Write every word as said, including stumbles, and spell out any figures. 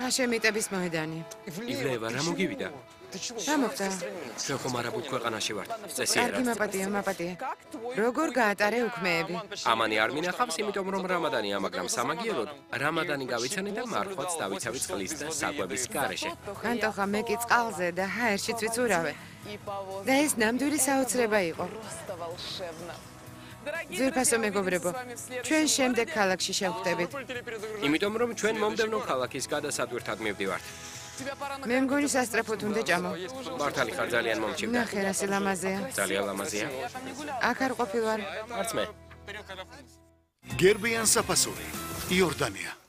ჰაშემიტების მოედანი. ივლეევა, რა მოგივიდა? რა მოხდა? ჩვენ ხომ არაბულ ქვეყანაში ვართ. კარგი წესიერად. მაპატია, მაპატია. როგორ გაატარე უქმეები? ამანი არ მინახავს, იმიტომ რომ რამადანია, მაგრამ სამაგიეროდ რამადანი გავიცანი და მარხვაც დავიცავი წყლის და საკვების გარეშე. ანტოხა, მე კი წყალზე და ჰაერშიც ვიცურავე. და ეს ნამდვილი საოცრება იყო. ძვირფასო მეგობრებო, ჩვენ შემდეგ ქალაქში შევხვდებით. იმიტომ რომ ჩვენ მომდევნო ქალაქის გადასატვირთად მივდივართ. მე მგონი სასტრაფოდ უნდა ჭამო. მართალი ხარ, ძალიან მომჩივდა. ნახე რა სილამაზეა. ძალიან ლამაზია. აქ არ ყოფილვარ. არც მე. გერბიან საფასური, იორდანია.